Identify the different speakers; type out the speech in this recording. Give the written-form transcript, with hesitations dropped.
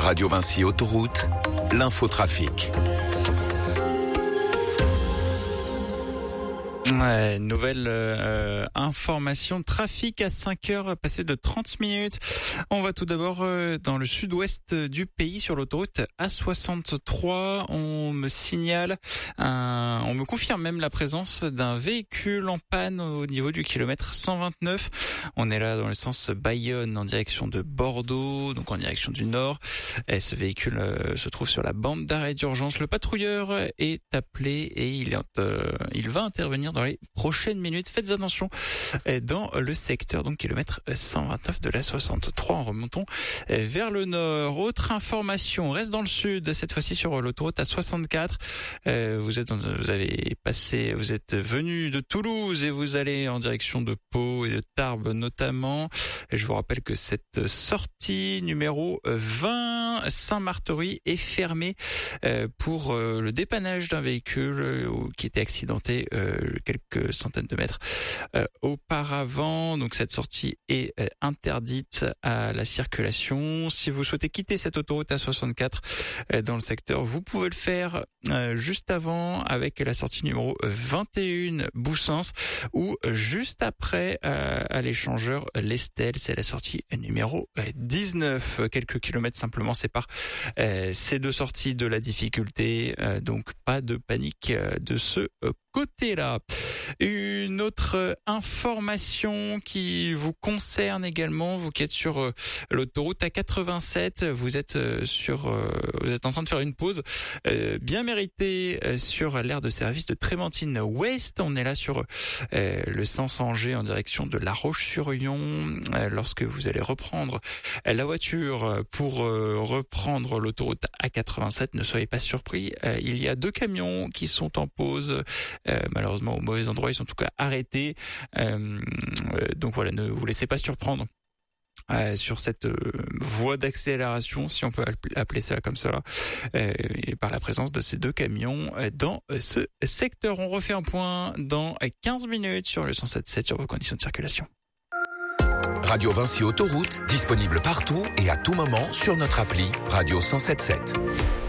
Speaker 1: Radio Vinci Autoroute, l'infotrafic.
Speaker 2: Ouais, nouvelle information trafic à 5h passé de 30 minutes. On va tout d'abord dans le sud-ouest du pays sur l'autoroute A63. On me confirme même la présence d'un véhicule en panne au niveau du kilomètre 129. On est là dans le sens Bayonne en direction de Bordeaux, donc en direction du nord. Et ce véhicule se trouve sur la bande d'arrêt d'urgence. Le patrouilleur est appelé et il va intervenir dans les prochaines minutes. Faites attention dans le secteur, donc kilomètre 129 de la 63 en remontant vers le nord. Autre information, on reste dans le sud, cette fois-ci sur l'autoroute A64. Vous êtes venu de Toulouse et vous allez en direction de Pau et de Tarbes notamment. Et je vous rappelle que cette sortie numéro 20 Saint-Marthury est fermée pour le dépannage d'un véhicule qui était accidenté quelques centaines de mètres auparavant. Donc cette sortie est interdite à la circulation. Si vous souhaitez quitter cette autoroute A64 dans le secteur, vous pouvez le faire juste avant avec la sortie numéro 21 Boussens ou juste après à l'échangeur l'Estelle. C'est la sortie numéro 19. Quelques kilomètres simplement séparent ces deux sorties de la difficulté. Donc pas de panique de ce côté-là. Une autre information qui vous concerne également, vous qui êtes sur l'autoroute A87, vous êtes en train de faire une pause bien méritée sur l'aire de service de Trémentine Ouest. On est là sur le sens Angers en direction de La Roche-sur-Yon. Lorsque vous allez reprendre la voiture pour reprendre l'autoroute A87, ne soyez pas surpris. Il y a 2 camions qui sont en pause. Malheureusement au mauvais endroit, ils sont en tout cas arrêtés. Donc voilà, ne vous laissez pas surprendre sur cette voie d'accélération, si on peut appeler ça comme cela, et par la présence de ces 2 camions dans ce secteur. On refait un point dans 15 minutes sur le 107.7 sur vos conditions de circulation.
Speaker 1: Radio Vinci Autoroute, disponible partout et à tout moment sur notre appli Radio 107.7.